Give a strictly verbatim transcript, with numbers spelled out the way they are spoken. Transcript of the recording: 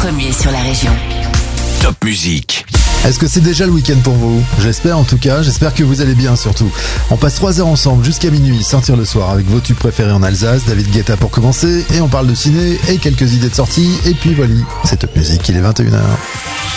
premier sur la région. Top Musique. Est-ce que c'est déjà le week-end pour vous? J'espère en tout cas, j'espère que vous allez bien surtout. On passe trois heures ensemble jusqu'à minuit, sortir le soir avec vos tubes préférés en Alsace, David Guetta pour commencer, et on parle de ciné et quelques idées de sortie, et puis voilà, c'est Top Musique, il est vingt et une heures.